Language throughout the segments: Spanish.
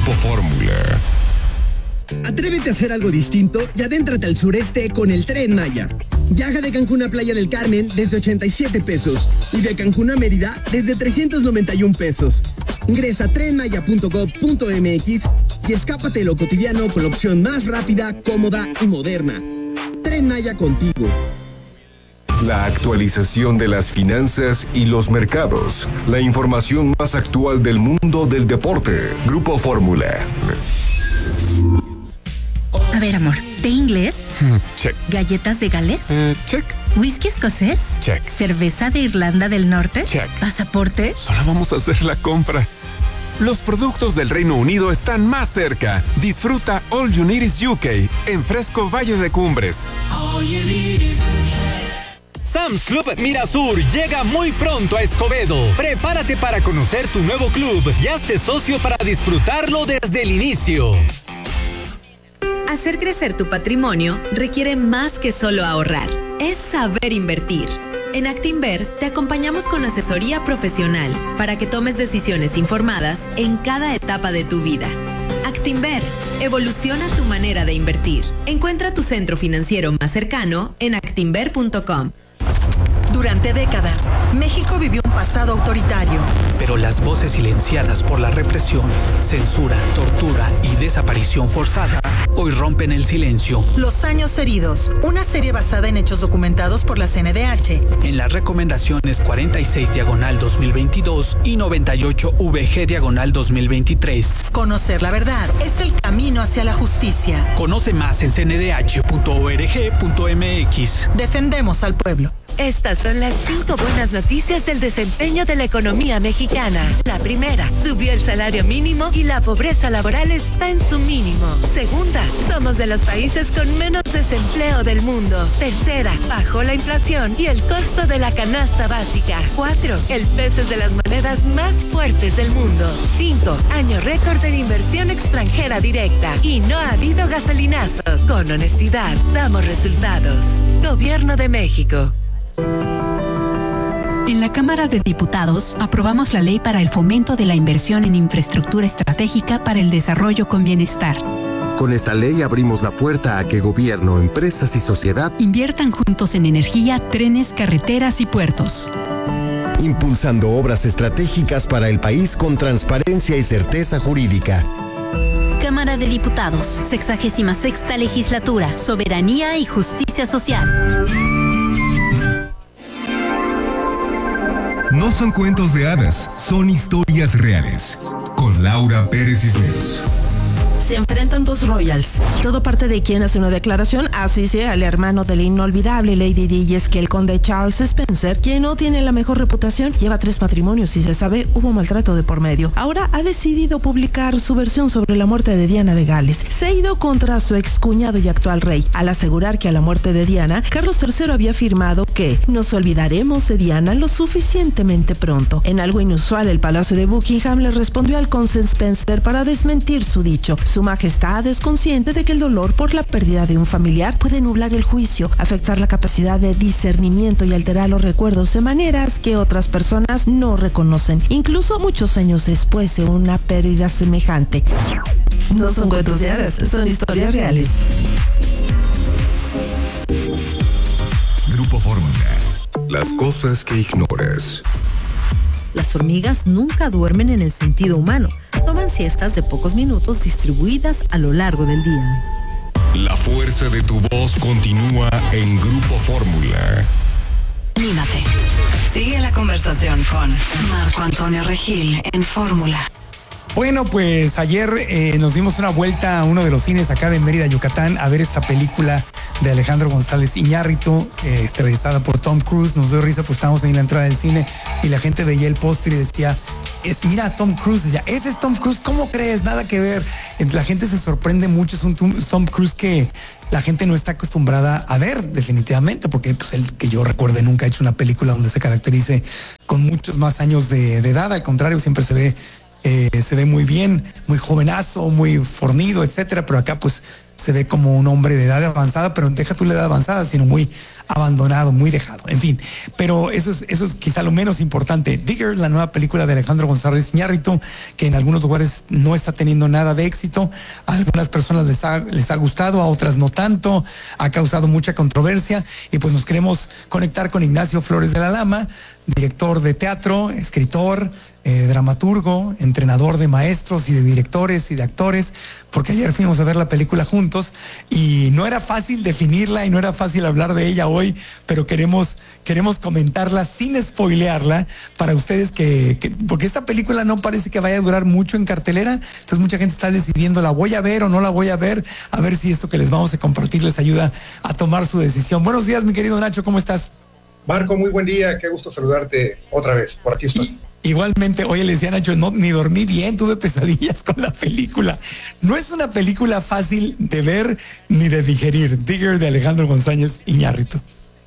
Grupo Fórmula. Atrévete a hacer algo distinto y adéntrate al sureste con el Tren Maya. Viaja de Cancún a Playa del Carmen desde 87 pesos y de Cancún a Mérida desde 391 pesos. Ingresa a trenmaya.gov.mx y escápate de lo cotidiano con la opción más rápida, cómoda y moderna. Tren Maya contigo. La actualización de las finanzas y los mercados. La información más actual del mundo del deporte. Grupo Fórmula. A ver, amor, ¿té inglés? Check. ¿Galletas de Gales? Check. ¿Whisky escocés? Check. ¿Cerveza de Irlanda del Norte? Check. ¿Pasaporte? Solo vamos a hacer la compra. Los productos del Reino Unido están más cerca. Disfruta All You Need Is UK en Fresco Valle de Cumbres. Sam's Club Mirasur llega muy pronto a Escobedo. Prepárate para conocer tu nuevo club y hazte socio para disfrutarlo desde el inicio. Hacer crecer tu patrimonio requiere más que solo ahorrar. Es saber invertir. En Actinver te acompañamos con asesoría profesional para que tomes decisiones informadas en cada etapa de tu vida. Actinver, evoluciona tu manera de invertir. Encuentra tu centro financiero más cercano en actinver.com. Durante décadas, México vivió un pasado autoritario. Pero las voces silenciadas por la represión, censura, tortura y desaparición forzada hoy rompen el silencio. Los años heridos, una serie basada en hechos documentados por la CNDH. En las recomendaciones 46/2022 y 98/VG/2023. Conocer la verdad es el camino hacia la justicia. Conoce más en cndh.org.mx. Defendemos al pueblo. Estas son las 5 buenas noticias del desempeño de la economía mexicana. La primera, subió el salario mínimo y la pobreza laboral está en su mínimo. Segunda, somos de los países con menos desempleo del mundo. Tercera, bajó la inflación y el costo de la canasta básica. 4, el peso es de las monedas más fuertes del mundo. 5, año récord de inversión extranjera directa. Y no ha habido gasolinazo. Con honestidad, damos resultados. Gobierno de México. En la Cámara de Diputados aprobamos la ley para el fomento de la inversión en infraestructura estratégica para el desarrollo con bienestar. Con esta ley abrimos la puerta a que gobierno, empresas y sociedad inviertan juntos en energía, trenes, carreteras y puertos. Impulsando obras estratégicas para el país con transparencia y certeza jurídica. Cámara de Diputados, 66ª Legislatura, Soberanía y Justicia Social. No son cuentos de hadas, son historias reales. Con Laura Pérez Cisneros. Se enfrentan dos royals. Todo parte de quien hace una declaración, así sea el hermano de la inolvidable Lady Di, y es que el conde Charles Spencer, quien no tiene la mejor reputación, lleva 3 matrimonios y se sabe hubo maltrato de por medio. Ahora ha decidido publicar su versión sobre la muerte de Diana de Gales. Se ha ido contra su excuñado y actual rey, al asegurar que a la muerte de Diana, Carlos III había afirmado que nos olvidaremos de Diana lo suficientemente pronto. En algo inusual, el Palacio de Buckingham le respondió al conde Spencer para desmentir su dicho. Su majestad es consciente de que el dolor por la pérdida de un familiar puede nublar el juicio, afectar la capacidad de discernimiento y alterar los recuerdos de maneras que otras personas no reconocen, incluso muchos años después de una pérdida semejante. No son cuentos de hadas, son historias reales. Grupo Fórmula. Las cosas que ignoras. Las hormigas nunca duermen en el sentido humano. Toman siestas de pocos minutos distribuidas a lo largo del día. La fuerza de tu voz continúa en Grupo Fórmula. Anímate. Sigue la conversación con Marco Antonio Regil en Fórmula. Bueno, pues ayer nos dimos una vuelta a uno de los cines acá de Mérida, Yucatán, a ver esta película de Alejandro González Iñárritu, estelarizada por Tom Cruise. Nos dio risa, pues estábamos en la entrada del cine y la gente veía el póster y decía, mira Tom Cruise, decía, ese es Tom Cruise, ¿cómo crees? Nada que ver. La gente se sorprende mucho, es un Tom Cruise que la gente no está acostumbrada a ver, definitivamente, porque pues, él, que yo recuerde, nunca ha hecho una película donde se caracterice con muchos más años de edad. Al contrario, siempre se ve muy bien, muy jovenazo, muy fornido, etcétera, pero acá pues se ve como un hombre de edad avanzada, pero deja tú la edad avanzada, sino muy abandonado, muy dejado, en fin. Pero eso es quizá lo menos importante. Digger, la nueva película de Alejandro González Iñárritu, que en algunos lugares no está teniendo nada de éxito. A algunas personas les ha gustado, a otras no tanto, ha causado mucha controversia, y pues nos queremos conectar con Ignacio Flores de la Lama, director de teatro, escritor, dramaturgo, entrenador de maestros y de directores y de actores, porque ayer fuimos a ver la película juntos y no era fácil definirla y no era fácil hablar de ella hoy, pero queremos comentarla sin spoilearla para ustedes porque esta película no parece que vaya a durar mucho en cartelera, entonces mucha gente está decidiendo, ¿la voy a ver o no la voy a ver? A ver si esto que les vamos a compartir les ayuda a tomar su decisión. Buenos días, mi querido Nacho, ¿cómo estás? Marco, muy buen día, qué gusto saludarte otra vez, por aquí estoy. Igualmente, oye, le decía Nacho, no, ni dormí bien, tuve pesadillas con la película. No es una película fácil de ver ni de digerir. Digger, de Alejandro González Iñárritu.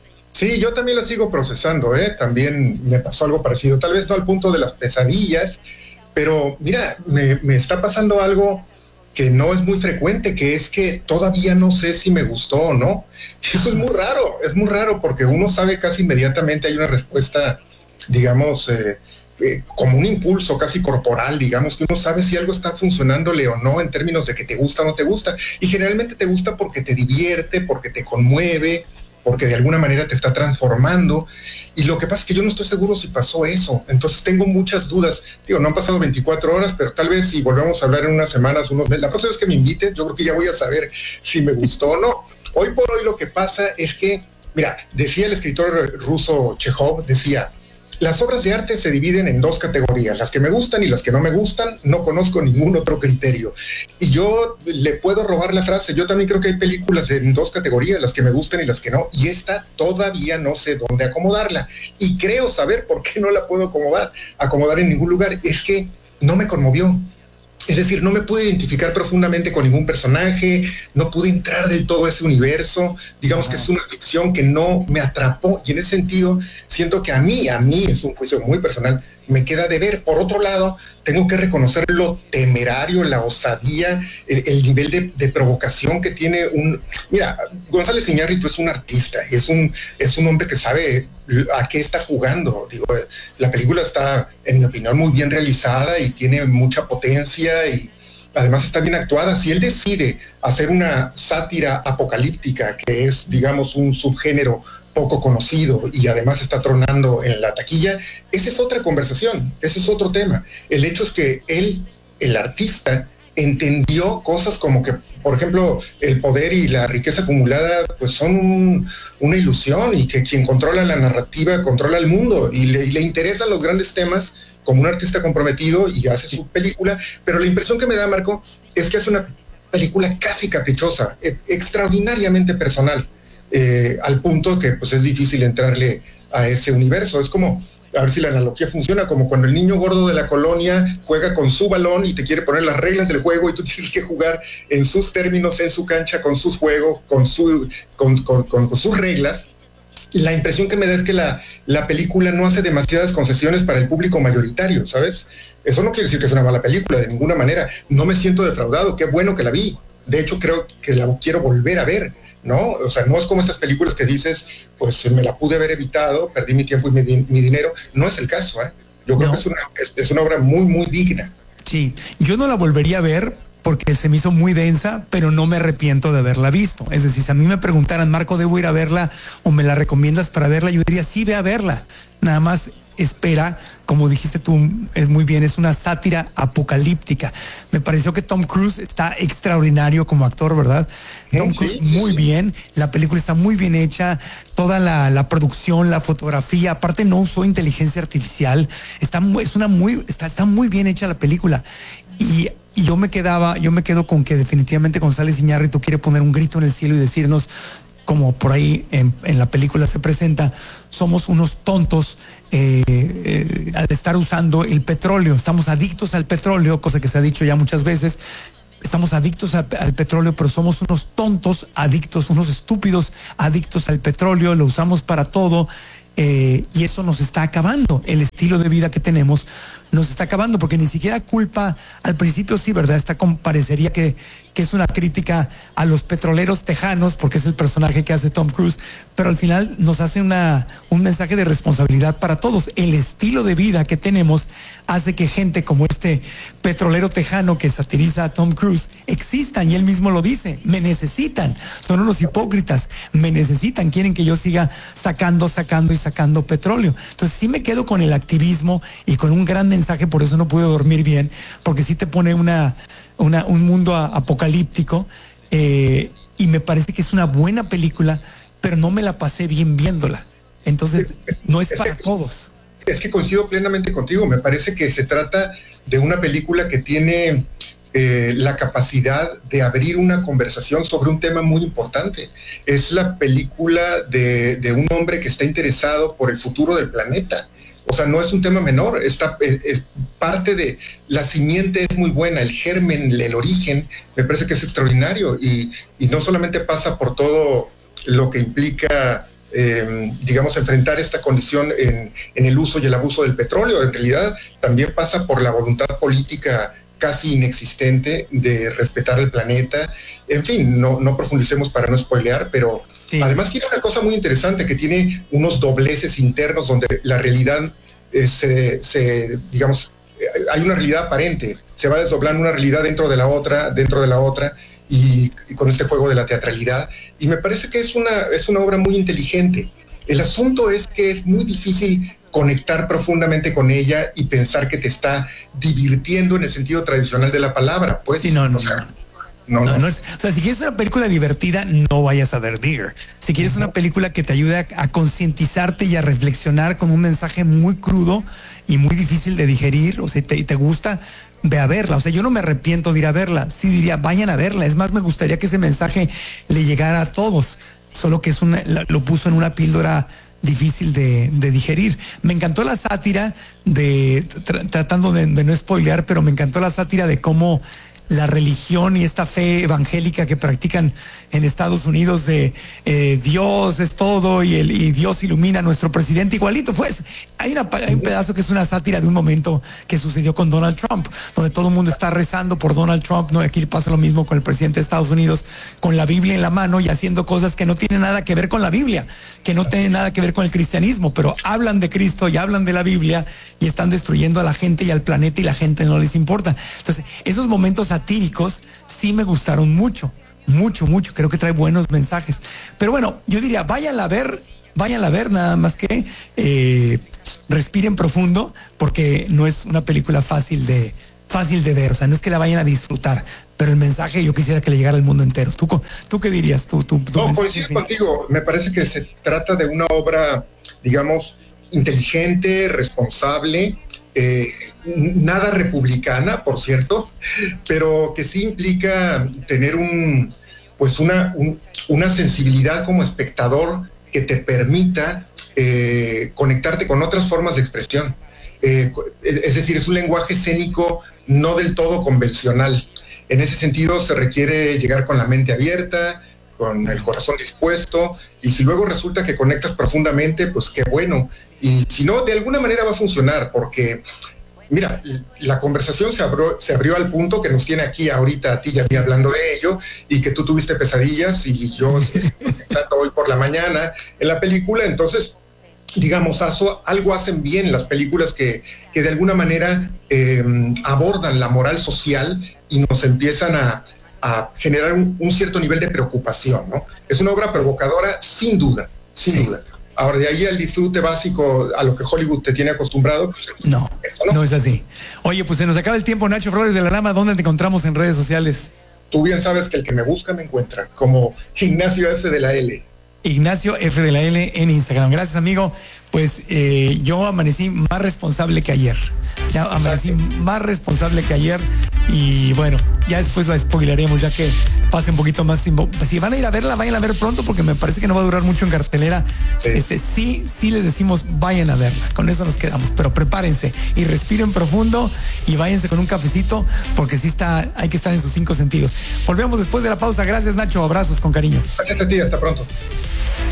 Sí, yo también la sigo procesando, también me pasó algo parecido, tal vez no al punto de las pesadillas, pero mira, me está pasando algo que no es muy frecuente, que es que todavía no sé si me gustó o no. Eso es muy raro porque uno sabe casi inmediatamente, hay una respuesta, digamos, como un impulso casi corporal, digamos, que uno sabe si algo está funcionándole o no en términos de que te gusta o no te gusta, y generalmente te gusta porque te divierte, porque te conmueve, porque de alguna manera te está transformando, y lo que pasa es que yo no estoy seguro si pasó eso, entonces tengo muchas dudas. Digo, no han pasado 24 horas, pero tal vez si volvemos a hablar en unas semanas, la próxima vez que me invites, yo creo que ya voy a saber si me gustó o no. Hoy por hoy lo que pasa es que, mira, decía el escritor ruso Chekhov, decía, las obras de arte se dividen en dos categorías, las que me gustan y las que no me gustan, no conozco ningún otro criterio. Y yo le puedo robar la frase, yo también creo que hay películas en dos categorías, las que me gustan y las que no, y esta todavía no sé dónde acomodarla. Y creo saber por qué no la puedo acomodar en ningún lugar, es que no me conmovió. Es decir, no me pude identificar profundamente con ningún personaje, no pude entrar del todo a ese universo, digamos que es una ficción que no me atrapó, y en ese sentido siento que a mí, es un juicio muy personal, me queda de ver. Por otro lado, tengo que reconocer lo temerario, la osadía, el nivel de provocación que tiene Mira, González Iñárritu es un artista, y es un hombre que sabe a qué está jugando. Digo, la película está, en mi opinión, muy bien realizada y tiene mucha potencia y además está bien actuada. Si él decide hacer una sátira apocalíptica, que es, digamos, un subgénero poco conocido y además está tronando en la taquilla, esa es otra conversación, ese es otro tema. El hecho es que él, el artista, entendió cosas como que, por ejemplo, el poder y la riqueza acumulada pues son una ilusión, y que quien controla la narrativa controla el mundo, y le interesan los grandes temas como un artista comprometido, y hace su película. Pero la impresión que me da, Marco, es que es una película casi caprichosa, extraordinariamente personal, al punto que pues es difícil entrarle a ese universo. Es como, a ver si la analogía funciona, como cuando el niño gordo de la colonia juega con su balón y te quiere poner las reglas del juego, y tú tienes que jugar en sus términos, en su cancha, con sus juegos, con sus reglas. La impresión que me da es que la película no hace demasiadas concesiones para el público mayoritario, ¿sabes? Eso no quiere decir que es una mala película, de ninguna manera. No me siento defraudado, qué bueno que la vi. De hecho, creo que la quiero volver a ver, ¿no? O sea, no es como estas películas que dices, pues me la pude haber evitado, perdí mi tiempo y mi dinero. No es el caso, ¿eh? Yo creo que es una obra muy, muy digna. Sí, yo no la volvería a ver porque se me hizo muy densa, pero no me arrepiento de haberla visto. Es decir, si a mí me preguntaran, Marco, ¿debo ir a verla o me la recomiendas para verla? Yo diría, sí, ve a verla. Nada más espera, como dijiste tú muy bien, es una sátira apocalíptica. Me pareció que Tom Cruise está extraordinario como actor, ¿verdad? Tom Cruise muy bien, la película está muy bien hecha, toda la producción, la fotografía, aparte no usó inteligencia artificial, está muy bien hecha la película. Y yo me quedo con que definitivamente González Iñárritu quiere poner un grito en el cielo y decirnos, como por ahí en la película se presenta, somos unos tontos al estar usando el petróleo. Estamos adictos al petróleo, cosa que se ha dicho ya muchas veces. Estamos adictos al petróleo, pero somos unos tontos adictos, unos estúpidos adictos al petróleo. Lo usamos para todo. y eso nos está acabando. El estilo de vida que tenemos nos está acabando, porque ni siquiera culpa, al principio sí, ¿verdad? Parecería que es una crítica a los petroleros tejanos, porque es el personaje que hace Tom Cruise, pero al final nos hace un mensaje de responsabilidad para todos. El estilo de vida que tenemos hace que gente como este petrolero tejano que satiriza a Tom Cruise existan, y él mismo lo dice: me necesitan, son unos hipócritas, me necesitan, quieren que yo siga sacando y sacando petróleo. Entonces sí me quedo con el activismo y con un gran mensaje, por eso no pude dormir bien, porque sí te pone un mundo apocalíptico, y me parece que es una buena película, pero no me la pasé bien viéndola. Entonces no es para todos. Es que coincido plenamente contigo. Me parece que se trata de una película que tiene la capacidad de abrir una conversación sobre un tema muy importante. Es la película de un hombre que está interesado por el futuro del planeta. O sea, no es un tema menor, es parte de la simiente, es muy buena, el germen, el origen, me parece que es extraordinario, y no solamente pasa por todo lo que implica, digamos, enfrentar esta condición en el uso y el abuso del petróleo. En realidad también pasa por la voluntad política casi inexistente de respetar el planeta. En fin, no profundicemos para no spoilear, pero sí. Además tiene una cosa muy interesante, que tiene unos dobleces internos donde la realidad digamos, hay una realidad aparente, se va desdoblando una realidad dentro de la otra, y con este juego de la teatralidad, y me parece que es una obra muy inteligente. El asunto es que es muy difícil conectar profundamente con ella y pensar que te está divirtiendo en el sentido tradicional de la palabra, pues. Sí, no es, o sea, si quieres una película divertida, no vayas a ver Deer. Si quieres una película que te ayude a concientizarte y a reflexionar con un mensaje muy crudo y muy difícil de digerir, o sea, y te gusta, ve a verla. O sea, yo no me arrepiento de ir a verla. Sí diría, vayan a verla. Es más, me gustaría que ese mensaje le llegara a todos, solo que lo puso en una píldora difícil de digerir. Me encantó la sátira tratando de no spoilear, pero me encantó la sátira de cómo la religión y esta fe evangélica que practican en Estados Unidos de Dios es todo y Dios ilumina a nuestro presidente igualito. Pues hay un pedazo que es una sátira de un momento que sucedió con Donald Trump, donde todo el mundo está rezando por Donald Trump, ¿no? Aquí pasa lo mismo con el presidente de Estados Unidos, con la Biblia en la mano y haciendo cosas que no tienen nada que ver con la Biblia, que no tienen nada que ver con el cristianismo, pero hablan de Cristo y hablan de la Biblia y están destruyendo a la gente y al planeta, y la gente no les importa. Entonces, esos momentos satíricos sí me gustaron mucho. Creo que trae buenos mensajes. Pero bueno, yo diría, váyanla a ver, nada más que respiren profundo, porque no es una película fácil de ver. O sea, no es que la vayan a disfrutar, pero el mensaje yo quisiera que le llegara al mundo entero. ¿Tú qué dirías? No, coincido contigo. Me parece que se trata de una obra, digamos, inteligente, responsable, nada republicana, por cierto, pero que sí implica tener una sensibilidad como espectador que te permita conectarte con otras formas de expresión. Es decir, es un lenguaje escénico no del todo convencional. En ese sentido se requiere llegar con la mente abierta, con el corazón dispuesto, y si luego resulta que conectas profundamente, pues qué bueno. Y si no, de alguna manera va a funcionar, porque, mira, la conversación se abrió al punto que nos tiene aquí ahorita a ti y a mí hablando de ello, y que tú tuviste pesadillas y yo pensando hoy por la mañana en la película. Entonces, digamos, algo hacen bien las películas que de alguna manera abordan la moral social y nos empiezan a generar un cierto nivel de preocupación, ¿no? Es una obra provocadora, sin duda. Ahora, de ahí al disfrute básico a lo que Hollywood te tiene acostumbrado. No es así. Oye, pues se nos acaba el tiempo. Nacho Flores de la Rama, ¿dónde te encontramos en redes sociales? Tú bien sabes que el que me busca me encuentra, como Ignacio F. de la L. Ignacio F. de la L en Instagram. Gracias, amigo. Pues yo amanecí más responsable que ayer. Y bueno, ya después la spoilaremos, ya que pase un poquito más tiempo. Si van a ir a verla, vayan a ver pronto, porque me parece que no va a durar mucho en cartelera. Sí les decimos, vayan a verla. Con eso nos quedamos, pero prepárense y respiren profundo y váyanse con un cafecito, porque hay que estar en sus 5 sentidos. Volvemos después de la pausa. Gracias, Nacho. Abrazos con cariño. Gracias a ti, hasta pronto.